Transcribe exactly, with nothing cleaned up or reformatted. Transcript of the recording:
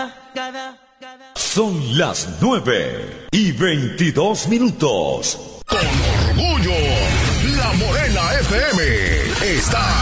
Son las nueve y veintidós minutos. Con orgullo, La Morena F M está